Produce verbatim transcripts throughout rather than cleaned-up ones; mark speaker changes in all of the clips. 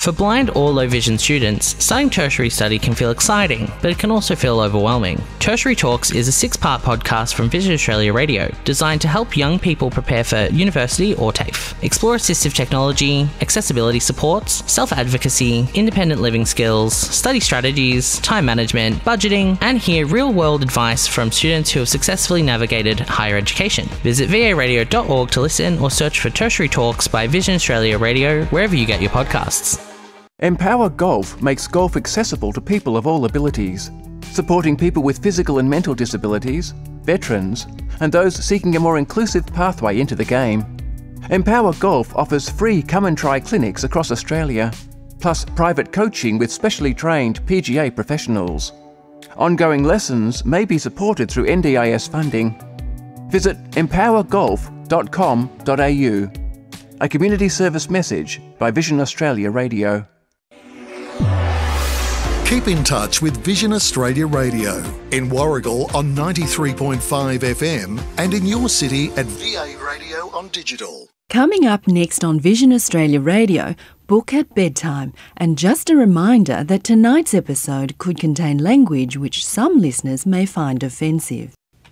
Speaker 1: For blind or low vision students, starting tertiary study can feel exciting, but it can also feel overwhelming. Tertiary Talks is a six-part podcast from Vision Australia Radio, designed to help young people prepare for university or TAFE. Explore assistive technology, accessibility supports, self-advocacy, independent living skills, study strategies, time management, budgeting, and hear real-world advice from students who have successfully navigated higher education. Visit v a radio dot org to listen or search for Tertiary Talks by Vision Australia Radio wherever you get your podcasts.
Speaker 2: Empower Golf makes golf accessible to people of all abilities, supporting people with physical and mental disabilities, veterans, and those seeking a more inclusive pathway into the game. Empower Golf offers free come and try clinics across Australia, plus private coaching with specially trained P G A professionals. Ongoing lessons may be supported through N D I S funding. Visit empower golf dot com dot a u. A community service message by Vision Australia Radio.
Speaker 3: Keep in touch with Vision Australia Radio in Warragul on ninety-three point five F M and in your city at V A Radio on digital.
Speaker 4: Coming up next on Vision Australia Radio, Book at Bedtime. And just a reminder that tonight's episode could contain language which some listeners may find offensive.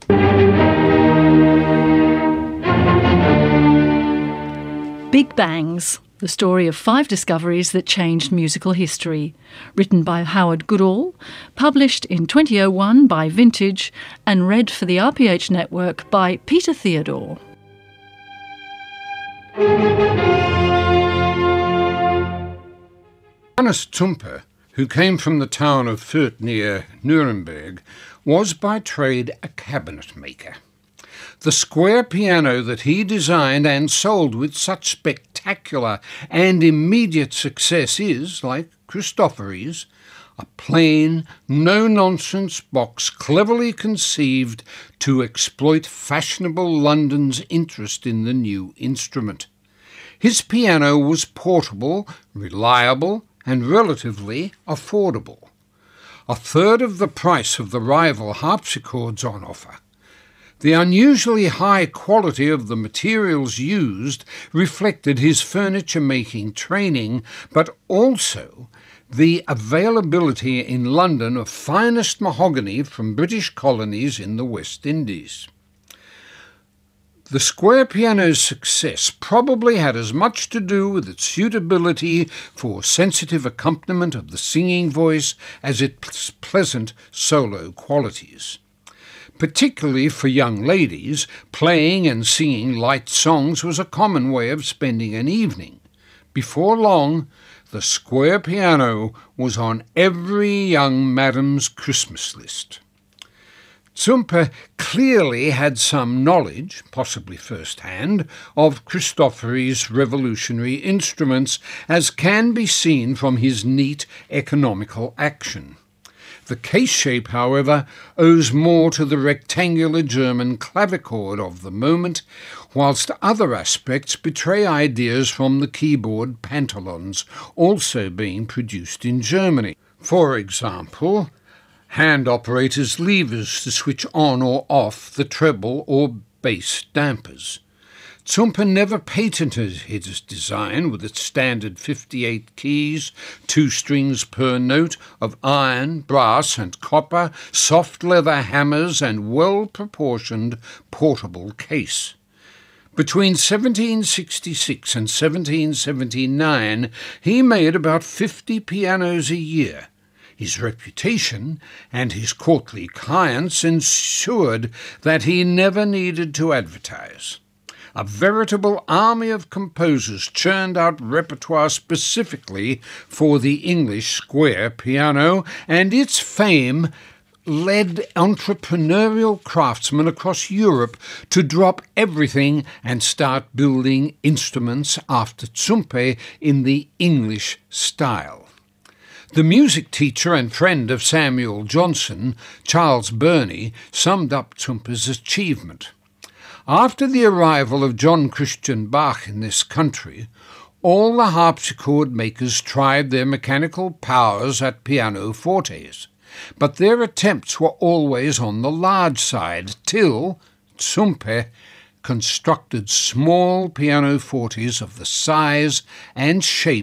Speaker 5: Big Bangs, the story of five discoveries that changed musical history. Written by Howard Goodall, published in twenty oh one by Vintage, and read for the R P H network by Peter Theodore.
Speaker 6: Johannes Zumpe, who came from the town of Fürth near Nuremberg, was by trade a cabinet maker. The square piano that he designed and sold with such spectacular and immediate success is, like Christofori's, a plain, no-nonsense box cleverly conceived to exploit fashionable London's interest in the new instrument. His piano was portable, reliable, and relatively affordable. A third of the price of the rival harpsichords on offer. The unusually high quality of the materials used reflected his furniture-making training, but also the availability in London of finest mahogany from British colonies in the West Indies. The square piano's success probably had as much to do with its suitability for sensitive accompaniment of the singing voice as its pleasant solo qualities. Particularly for young ladies, playing and singing light songs was a common way of spending an evening. Before long, the square piano was on every young madam's Christmas list. Zumpe clearly had some knowledge, possibly first-hand, of Christofori's revolutionary instruments, as can be seen from his neat economical action. The case shape, however, owes more to the rectangular German clavichord of the moment, whilst other aspects betray ideas from the keyboard Pantalons, also being produced in Germany. For example, hand operators' levers to switch on or off the treble or bass dampers. Zumpe never patented his design with its standard fifty-eight keys, two strings per note of iron, brass and copper, soft leather hammers and well-proportioned portable case. Between seventeen sixty-six and seventeen seventy-nine, he made about fifty pianos a year. His reputation and his courtly clients ensured that he never needed to advertise. A veritable army of composers churned out repertoire specifically for the English square piano, and its fame led entrepreneurial craftsmen across Europe to drop everything and start building instruments after Zumpe in the English style. The music teacher and friend of Samuel Johnson, Charles Burney, summed up Zumpe's achievement. After the arrival of John Christian Bach in this country, all the harpsichord makers tried their mechanical powers at pianofortes, but their attempts were always on the large side, till Zumpe constructed small pianofortes of the size and shape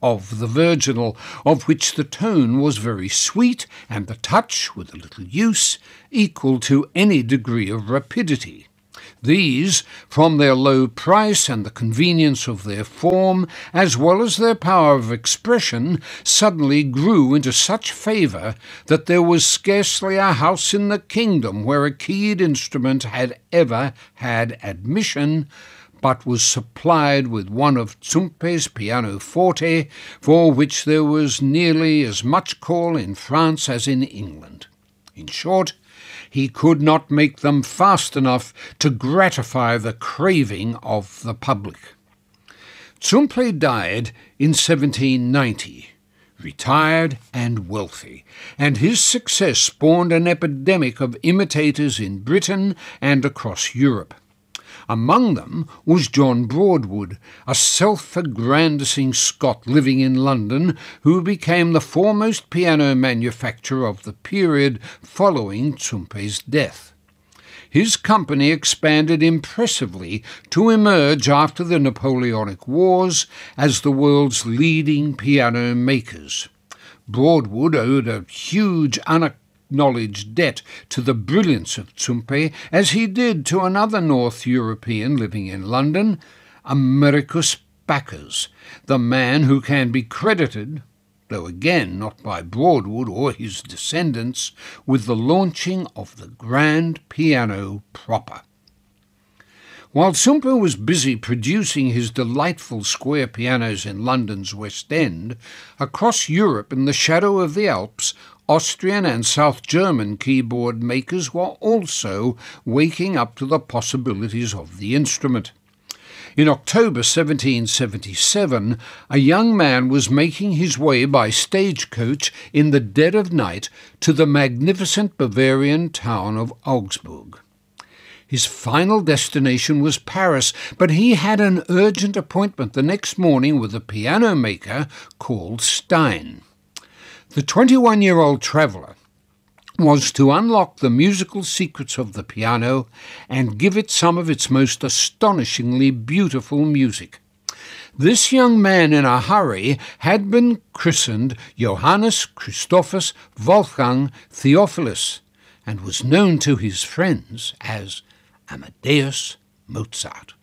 Speaker 6: of the virginal, of which the tone was very sweet, and the touch, with a little use, equal to any degree of rapidity. These, from their low price and the convenience of their form, as well as their power of expression, suddenly grew into such favour that there was scarcely a house in the kingdom where a keyed instrument had ever had admission, but was supplied with one of Zumpe's pianoforte, for which there was nearly as much call in France as in England. In short, he could not make them fast enough to gratify the craving of the public. Zumpe died in seventeen ninety, retired and wealthy, and his success spawned an epidemic of imitators in Britain and across Europe. Among them was John Broadwood, a self-aggrandising Scot living in London, who became the foremost piano manufacturer of the period following Zumpe's death. His company expanded impressively to emerge after the Napoleonic Wars as the world's leading piano makers. Broadwood owed a huge unacknowledged knowledge debt to the brilliance of Zumpe, as he did to another North European living in London, Americus Bacchus, the man who can be credited, though again not by Broadwood or his descendants, with the launching of the grand piano proper. While Zumpe was busy producing his delightful square pianos in London's West End, across Europe in the shadow of the Alps, Austrian and South German keyboard makers were also waking up to the possibilities of the instrument. In October seventeen seventy-seven, a young man was making his way by stagecoach in the dead of night to the magnificent Bavarian town of Augsburg. His final destination was Paris, but he had an urgent appointment the next morning with a piano maker called Stein. The twenty-one-year-old traveller was to unlock the musical secrets of the piano and give it some of its most astonishingly beautiful music. This young man in a hurry had been christened Johannes Christophus Wolfgang Theophilus, and was known to his friends as Amadeus Mozart.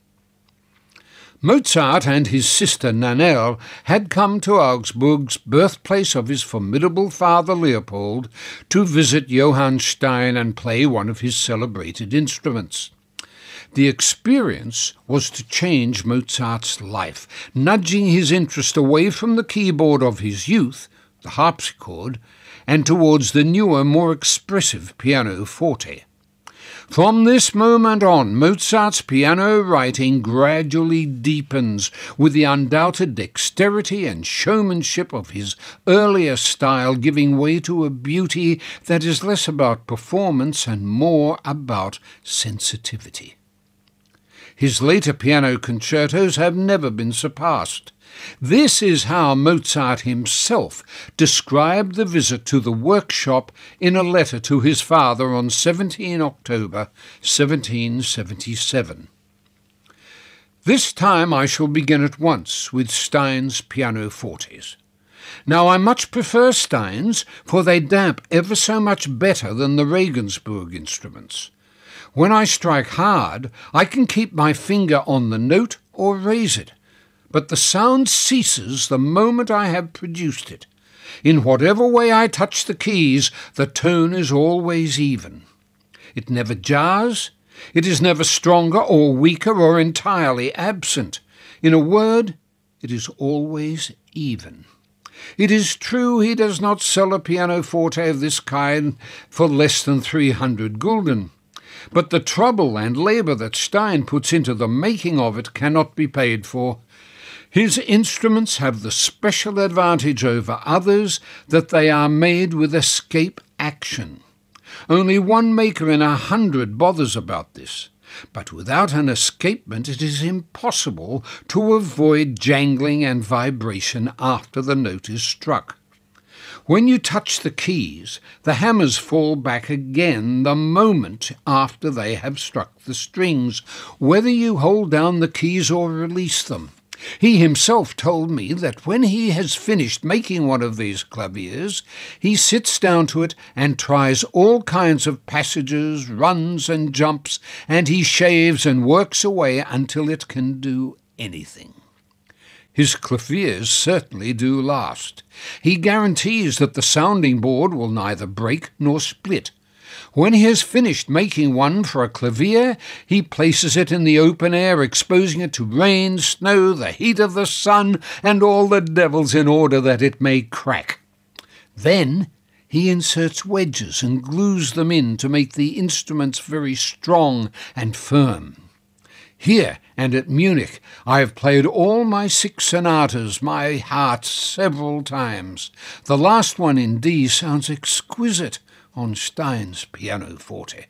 Speaker 6: Mozart and his sister Nannerl had come to Augsburg's, birthplace of his formidable father Leopold, to visit Johann Stein and play one of his celebrated instruments. The experience was to change Mozart's life, nudging his interest away from the keyboard of his youth, the harpsichord, and towards the newer, more expressive pianoforte. From this moment on, Mozart's piano writing gradually deepens with the undoubted dexterity and showmanship of his earlier style giving way to a beauty that is less about performance and more about sensitivity. His later piano concertos have never been surpassed. This is how Mozart himself described the visit to the workshop in a letter to his father on the seventeenth of October, seventeen seventy-seven. This time I shall begin at once with Stein's pianofortes. Now I much prefer Stein's, for they damp ever so much better than the Regensburg instruments. When I strike hard, I can keep my finger on the note or raise it, but the sound ceases the moment I have produced it. In whatever way I touch the keys, the tone is always even. It never jars, it is never stronger or weaker or entirely absent. In a word, it is always even. It is true he does not sell a pianoforte of this kind for less than three hundred gulden. But the trouble and labour that Stein puts into the making of it cannot be paid for. His instruments have the special advantage over others that they are made with escape action. Only one maker in a hundred bothers about this, but without an escapement it is impossible to avoid jangling and vibration after the note is struck. When you touch the keys, the hammers fall back again the moment after they have struck the strings, whether you hold down the keys or release them. He himself told me that when he has finished making one of these claviers, he sits down to it and tries all kinds of passages, runs and jumps, and he shaves and works away until it can do anything. His claviers certainly do last. He guarantees that the sounding board will neither break nor split. When he has finished making one for a clavier, he places it in the open air, exposing it to rain, snow, the heat of the sun, and all the devils in order that it may crack. Then he inserts wedges and glues them in to make the instruments very strong and firm. Here and at Munich I have played all my six sonatas, my heart, several times. The last one in D sounds exquisite on Stein's pianoforte.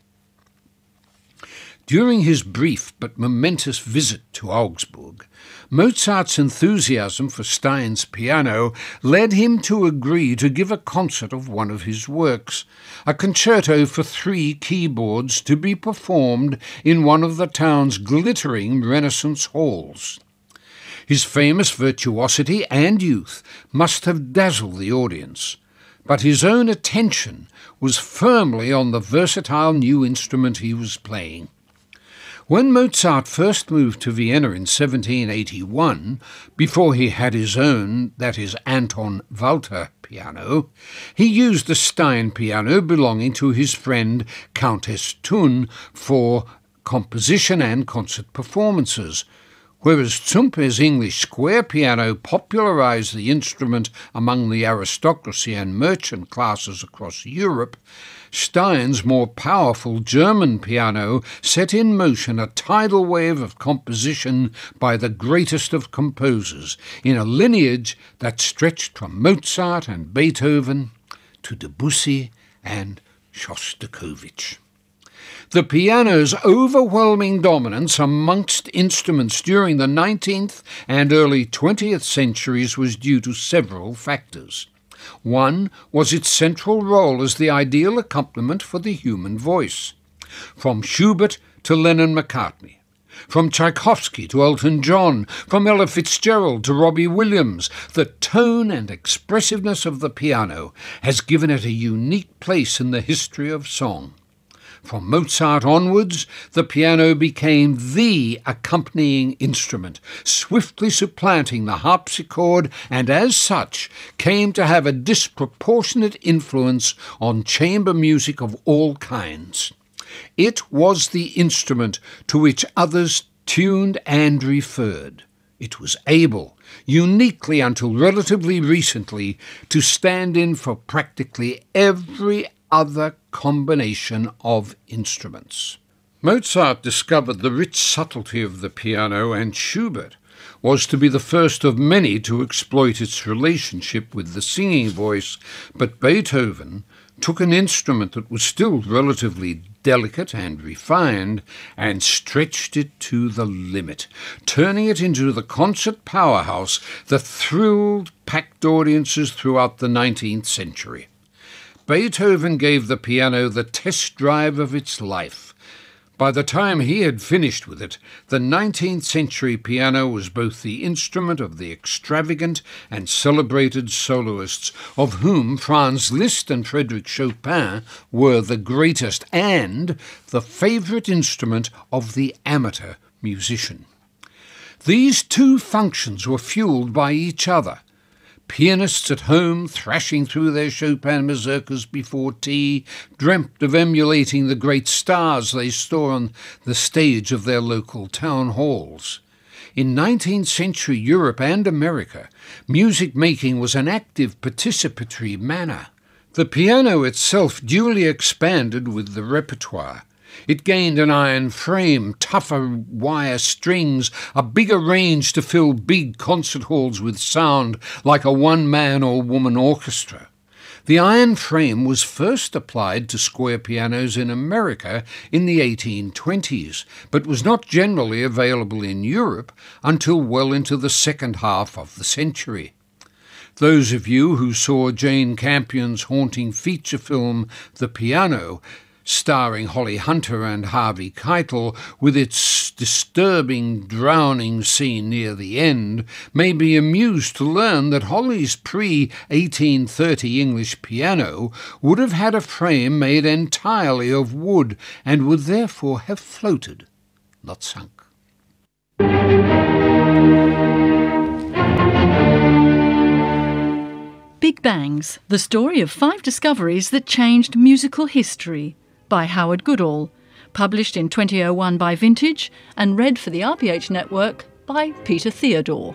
Speaker 6: During his brief but momentous visit to Augsburg, Mozart's enthusiasm for Stein's piano led him to agree to give a concert of one of his works, a concerto for three keyboards to be performed in one of the town's glittering Renaissance halls. His famous virtuosity and youth must have dazzled the audience, but his own attention was firmly on the versatile new instrument he was playing. When Mozart first moved to Vienna in seventeen eighty-one, before he had his own, that is, Anton Walter piano, he used the Stein piano belonging to his friend Countess Thun for composition and concert performances, whereas Zumpe's English square piano popularized the instrument among the aristocracy and merchant classes across Europe, Stein's more powerful German piano set in motion a tidal wave of composition by the greatest of composers, in a lineage that stretched from Mozart and Beethoven to Debussy and Shostakovich. The piano's overwhelming dominance amongst instruments during the nineteenth and early twentieth centuries was due to several factors. One was its central role as the ideal accompaniment for the human voice. From Schubert to Lennon-McCartney, from Tchaikovsky to Elton John, from Ella Fitzgerald to Robbie Williams, the tone and expressiveness of the piano has given it a unique place in the history of song. From Mozart onwards, the piano became the accompanying instrument, swiftly supplanting the harpsichord, and as such came to have a disproportionate influence on chamber music of all kinds. It was the instrument to which others tuned and referred. It was able, uniquely until relatively recently, to stand in for practically every other combination of instruments. Mozart discovered the rich subtlety of the piano, and Schubert was to be the first of many to exploit its relationship with the singing voice, but Beethoven took an instrument that was still relatively delicate and refined and stretched it to the limit, turning it into the concert powerhouse that thrilled packed audiences throughout the nineteenth century. Beethoven gave the piano the test drive of its life. By the time he had finished with it, the nineteenth century piano was both the instrument of the extravagant and celebrated soloists, of whom Franz Liszt and Frédéric Chopin were the greatest, and the favourite instrument of the amateur musician. These two functions were fuelled by each other. Pianists at home, thrashing through their Chopin mazurkas before tea, dreamt of emulating the great stars they saw on the stage of their local town halls. In nineteenth century Europe and America, music making was an active participatory manner. The piano itself duly expanded with the repertoire. It gained an iron frame, tougher wire strings, a bigger range to fill big concert halls with sound like a one-man or woman orchestra. The iron frame was first applied to square pianos in America in the eighteen twenties, but was not generally available in Europe until well into the second half of the century. Those of you who saw Jane Campion's haunting feature film, The Piano, starring Holly Hunter and Harvey Keitel, with its disturbing drowning scene near the end may be amused to learn that Holly's pre eighteen thirty English piano would have had a frame made entirely of wood and would therefore have floated, not sunk.
Speaker 5: Big Bangs, the story of five discoveries that changed musical history, by Howard Goodall, published in twenty oh one by Vintage and read for the R P H Network by Peter Theodore.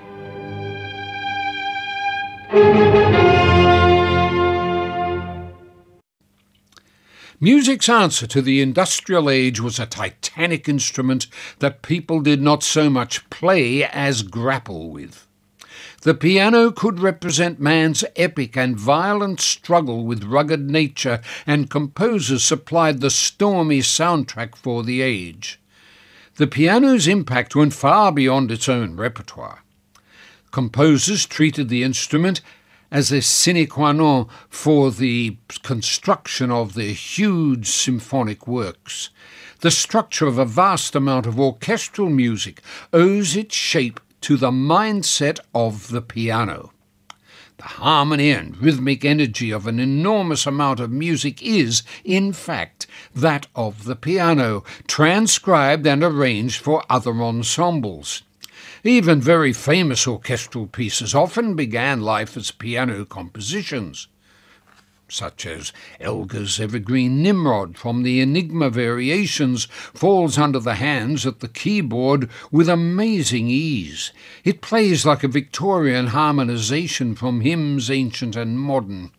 Speaker 6: Music's answer to the industrial age was a titanic instrument that people did not so much play as grapple with. The piano could represent man's epic and violent struggle with rugged nature, and composers supplied the stormy soundtrack for the age. The piano's impact went far beyond its own repertoire. Composers treated the instrument as a sine qua non for the construction of their huge symphonic works. The structure of a vast amount of orchestral music owes its shape to the mindset of the piano. The harmony and rhythmic energy of an enormous amount of music is, in fact, that of the piano, transcribed and arranged for other ensembles. Even very famous orchestral pieces often began life as piano compositions, such as Elgar's evergreen Nimrod from the Enigma Variations falls under the hands at the keyboard with amazing ease. It plays like a Victorian harmonization from hymns ancient and modern.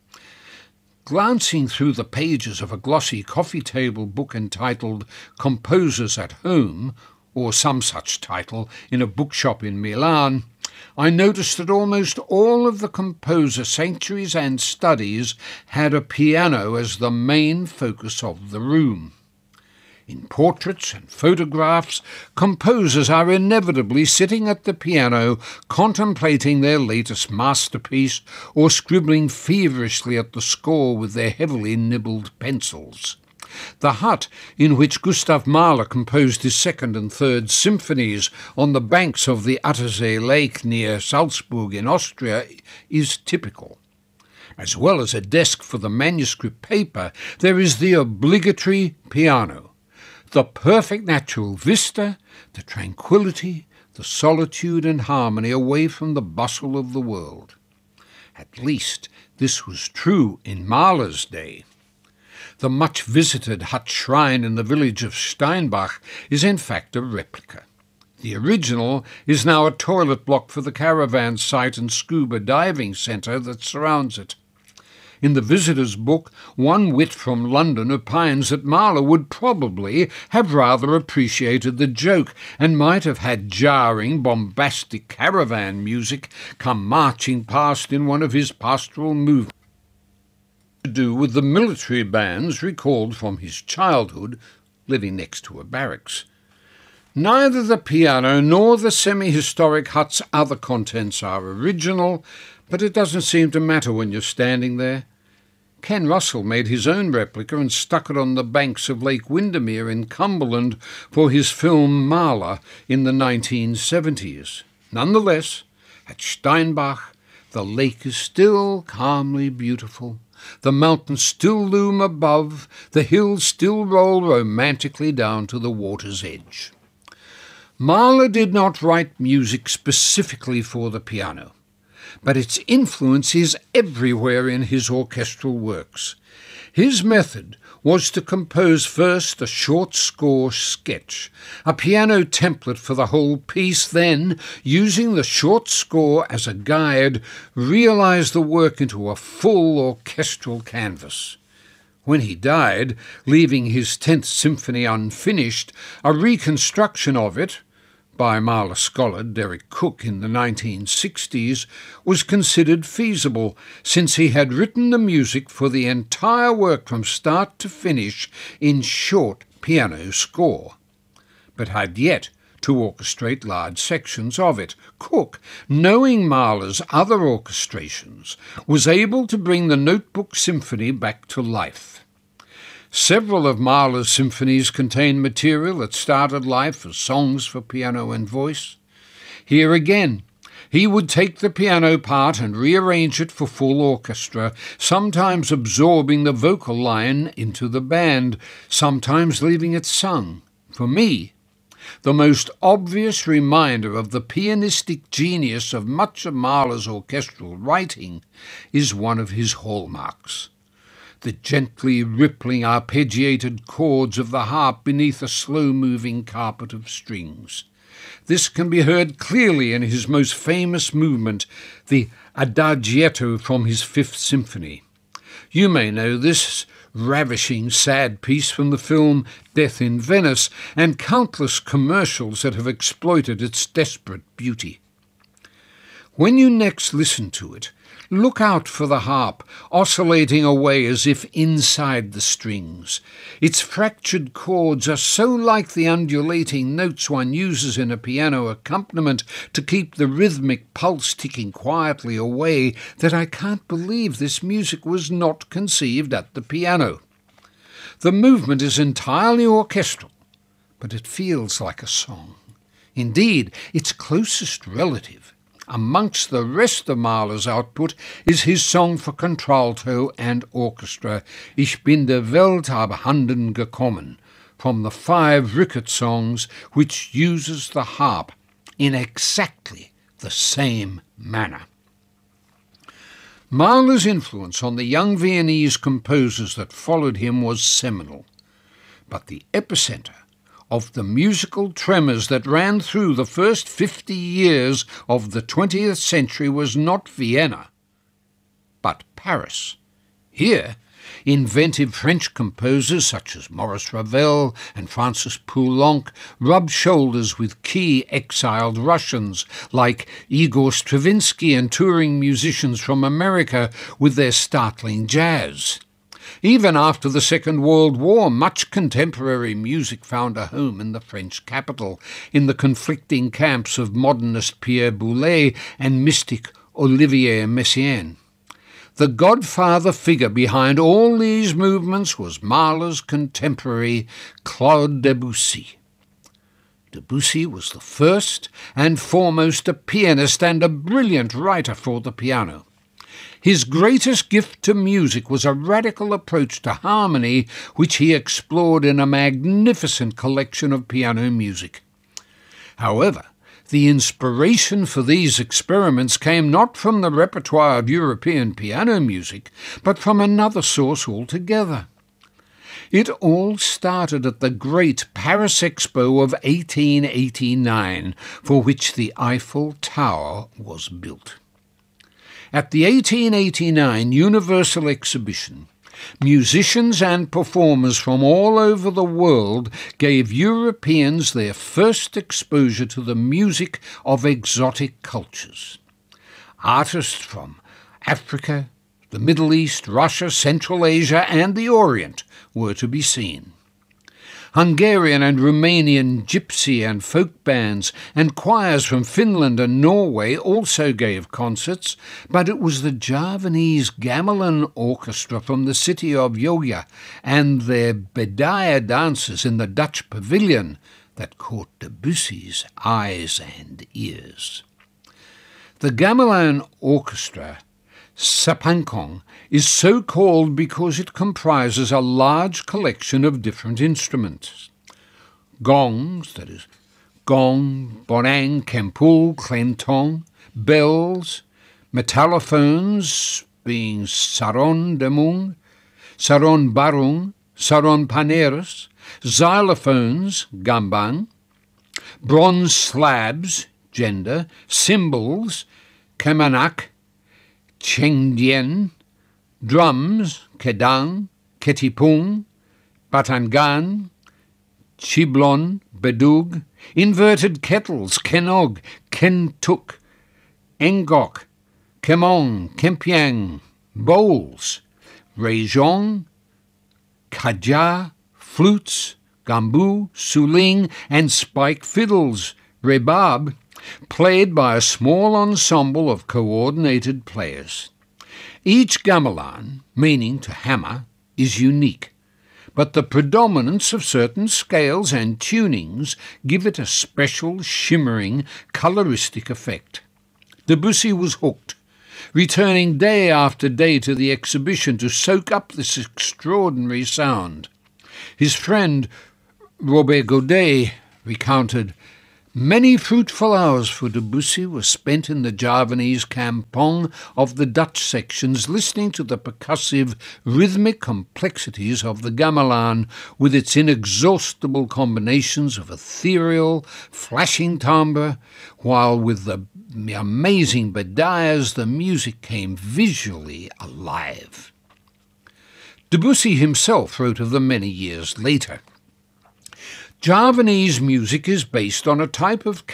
Speaker 6: Glancing through the pages of a glossy coffee table book entitled Composers at Home, or some such title, in a bookshop in Milan, I noticed that almost all of the composer sanctuaries and studies had a piano as the main focus of the room. In portraits and photographs, composers are inevitably sitting at the piano contemplating their latest masterpiece or scribbling feverishly at the score with their heavily nibbled pencils. The hut in which Gustav Mahler composed his second and third symphonies on the banks of the Attersee Lake near Salzburg in Austria is typical. As well as a desk for the manuscript paper, there is the obligatory piano, the perfect natural vista, the tranquility, the solitude and harmony away from the bustle of the world. At least this was true in Mahler's day. The much-visited hut shrine in the village of Steinbach is in fact a replica. The original is now a toilet block for the caravan site and scuba diving centre that surrounds it. In the visitor's book, one wit from London opines that Mahler would probably have rather appreciated the joke and might have had jarring, bombastic caravan music come marching past in one of his pastoral movements, to do with the military bands recalled from his childhood living next to a barracks. Neither the piano nor the semi-historic hut's other contents are original, but it doesn't seem to matter when you're standing there. Ken Russell made his own replica and stuck it on the banks of Lake Windermere in Cumberland for his film Mahler in the nineteen seventies. Nonetheless, at Steinbach, the lake is still calmly beautiful. The mountains still loom above, the hills still roll romantically down to the water's edge. Mahler did not write music specifically for the piano, but its influence is everywhere in his orchestral works. His method was to compose first a short score sketch, a piano template for the whole piece, then, using the short score as a guide, realize the work into a full orchestral canvas. When he died, leaving his tenth symphony unfinished, a reconstruction of it, by Mahler scholar Derek Cook in the nineteen sixties, was considered feasible, since he had written the music for the entire work from start to finish in short piano score, but had yet to orchestrate large sections of it. Cook, knowing Mahler's other orchestrations, was able to bring the Notebook Symphony back to life. Several of Mahler's symphonies contain material that started life as songs for piano and voice. Here again, he would take the piano part and rearrange it for full orchestra, sometimes absorbing the vocal line into the band, sometimes leaving it sung. For me, the most obvious reminder of the pianistic genius of much of Mahler's orchestral writing is one of his hallmarks: the gently rippling arpeggiated chords of the harp beneath a slow-moving carpet of strings. This can be heard clearly in his most famous movement, the Adagietto from his Fifth Symphony. You may know this ravishing, sad piece from the film Death in Venice and countless commercials that have exploited its desperate beauty. When you next listen to it, look out for the harp, oscillating away as if inside the strings. Its fractured chords are so like the undulating notes one uses in a piano accompaniment to keep the rhythmic pulse ticking quietly away that I can't believe this music was not conceived at the piano. The movement is entirely orchestral, but it feels like a song. Indeed, its closest relative amongst the rest of Mahler's output is his song for contralto and orchestra, Ich bin der Welt abhanden gekommen, from the five Rickert songs, which uses the harp in exactly the same manner. Mahler's influence on the young Viennese composers that followed him was seminal, but the epicenter of the musical tremors that ran through the first fifty years of the twentieth century was not Vienna, but Paris. Here, inventive French composers such as Maurice Ravel and Francis Poulenc rubbed shoulders with key exiled Russians like Igor Stravinsky and touring musicians from America with their startling jazz. Even after the Second World War, much contemporary music found a home in the French capital, in the conflicting camps of modernist Pierre Boulez and mystic Olivier Messiaen. The godfather figure behind all these movements was Mahler's contemporary Claude Debussy. Debussy was the first and foremost a pianist and a brilliant writer for the piano. His greatest gift to music was a radical approach to harmony, which he explored in a magnificent collection of piano music. However, the inspiration for these experiments came not from the repertoire of European piano music, but from another source altogether. It all started at the great Paris Expo of eighteen eighty-nine, for which the Eiffel Tower was built. At the eighteen eighty-nine Universal Exhibition, musicians and performers from all over the world gave Europeans their first exposure to the music of exotic cultures. Artists from Africa, the Middle East, Russia, Central Asia, and the Orient were to be seen. Hungarian and Romanian gypsy and folk bands and choirs from Finland and Norway also gave concerts, but it was the Javanese gamelan orchestra from the city of Joja and their Bedia dancers in the Dutch pavilion that caught Debussy's eyes and ears. The gamelan orchestra, Sapankong, is so called because it comprises a large collection of different instruments. Gongs, that is, gong, bonang, kempul, klentong, bells, metallophones, being saron demung, saron barung, saron paneros, xylophones, gambang, bronze slabs, gender, cymbals, kemanak, chengdian, drums, kedang, ketipung, batangan, chiblon, bedug, inverted kettles, kenog, kentuk, engok, kemong, kempiang, bowls, rejong, kaja, flutes, gambu, suling, and spike fiddles, rebab, played by a small ensemble of coordinated players. Each gamelan, meaning to hammer, is unique, but the predominance of certain scales and tunings give it a special, shimmering, coloristic effect. Debussy was hooked, returning day after day to the exhibition to soak up this extraordinary sound. His friend Robert Godet recounted, "Many fruitful hours for Debussy were spent in the Javanese campong of the Dutch sections, listening to the percussive, rhythmic complexities of the gamelan, with its inexhaustible combinations of ethereal, flashing timbre, while with the amazing badayas the music came visually alive." Debussy himself wrote of them many years later. "Javanese music is based on a type of